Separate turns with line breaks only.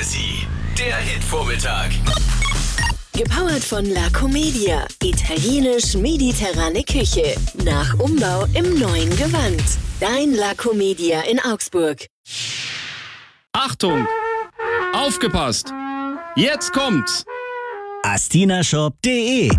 Sie. Der Hit-Vormittag.
Gepowert von La Comedia. Italienisch-mediterrane Küche. Nach Umbau im neuen Gewand. Dein La Comedia in Augsburg.
Achtung! Aufgepasst! Jetzt kommt's!
astinashop.de